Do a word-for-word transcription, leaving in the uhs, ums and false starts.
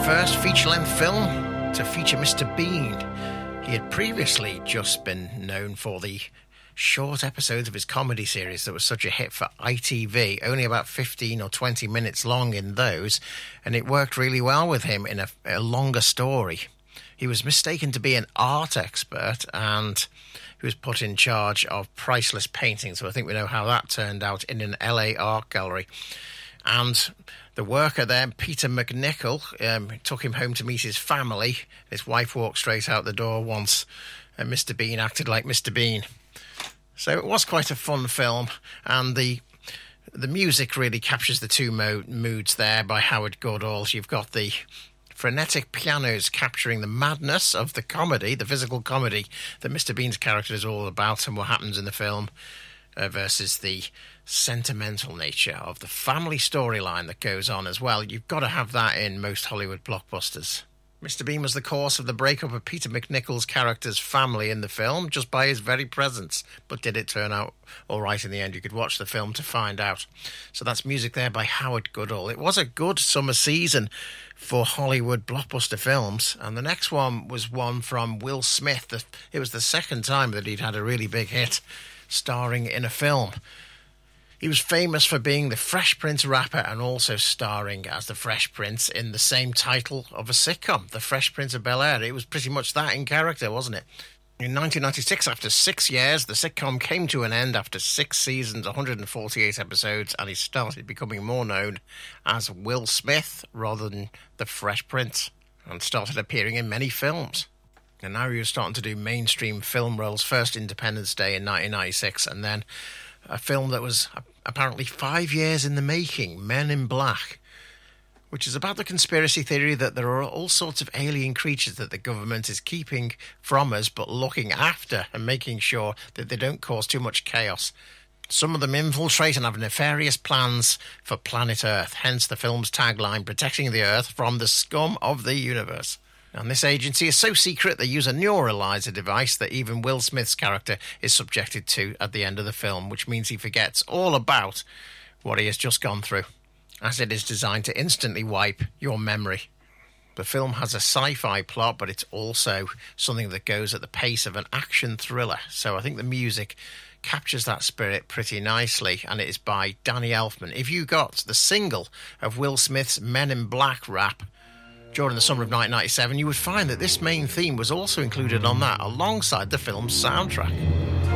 first feature-length film to feature Mister Bean. He had previously just been known for the short episodes of his comedy series that was such a hit for I T V, only about fifteen or twenty minutes long in those, and it worked really well with him in a, a longer story. He was mistaken to be an art expert, and he was put in charge of priceless paintings, so I think we know how that turned out in an L A art gallery. And the worker there, Peter MacNicol, um, took him home to meet his family. His wife walked straight out the door once and Mister Bean acted like Mister Bean. So it was quite a fun film, and the the music really captures the two mo- moods there by Howard Goodall. You've got the frenetic pianos capturing the madness of the comedy, the physical comedy that Mister Bean's character is all about and what happens in the film, uh, versus the sentimental nature of the family storyline that goes on as well. You've got to have that in most Hollywood blockbusters. Mister Bean was the cause of the breakup of Peter MacNicol's character's family in the film just by his very presence. But did it turn out all right in the end? You could watch the film to find out. So that's music there by Howard Goodall. It was a good summer season for Hollywood blockbuster films. And the next one was one from Will Smith. It was the second time that he'd had a really big hit starring in a film. He was famous for being the Fresh Prince rapper and also starring as the Fresh Prince in the same title of a sitcom, The Fresh Prince of Bel-Air. It was pretty much that in character, wasn't it? In nineteen ninety-six, after six years, the sitcom came to an end after six seasons, one hundred forty-eight episodes, and he started becoming more known as Will Smith rather than the Fresh Prince, and started appearing in many films. And now he was starting to do mainstream film roles, first Independence Day in nineteen ninety-six, and then a film that was apparently five years in the making, Men in Black, which is about the conspiracy theory that there are all sorts of alien creatures that the government is keeping from us but looking after and making sure that they don't cause too much chaos. Some of them infiltrate and have nefarious plans for planet Earth, hence the film's tagline, protecting the Earth from the scum of the universe. And this agency is so secret they use a neuralizer device that even Will Smith's character is subjected to at the end of the film, which means he forgets all about what he has just gone through, as it is designed to instantly wipe your memory. The film has a sci-fi plot, but it's also something that goes at the pace of an action thriller. So I think the music captures that spirit pretty nicely, and it is by Danny Elfman. If you got the single of Will Smith's Men in Black rap during the summer of nineteen ninety-seven, you would find that this main theme was also included on that, alongside the film's soundtrack.